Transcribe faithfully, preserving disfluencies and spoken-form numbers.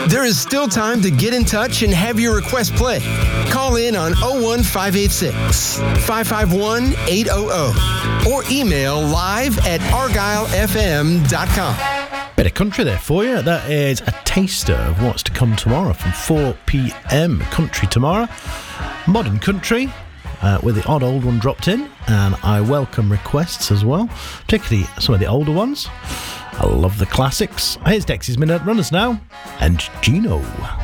There is still time to get in touch and have your request played. Call in on oh one five eight six, five five one, eight hundred or email live at argyle f m dot com. Bit of country there for you. That is a taster of what's to come tomorrow from four p.m. Country tomorrow. Modern country. Uh, with the odd old one dropped in, and I welcome requests as well, particularly some of the older ones. I love the classics. Here's Dexy's Minute Runners now, and Gino.